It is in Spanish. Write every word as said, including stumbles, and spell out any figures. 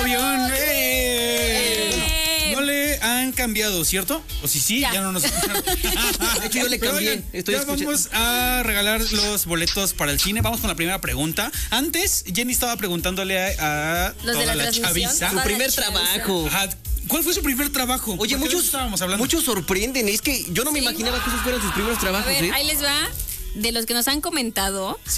avión. ¡Eh! No le han cambiado, ¿cierto? O si sí, ya, ya no nos escuchan. De hecho, yo le cambié. Oigan, Estoy ya escuchando. vamos a regalar los boletos para el cine. Vamos con la primera pregunta. Antes, Jenny estaba preguntándole a, a Los de toda la la transmisión, chaviza. Su toda primer la chaviza. trabajo. Ajá, ¿cuál fue su primer trabajo? Oye, Porque de muchos, eso estábamos hablando. muchos sorprenden. Es que yo no me Sí. imaginaba que esos fueran sus primeros A trabajos, ver, ¿eh? ahí les va. De los que nos han comentado,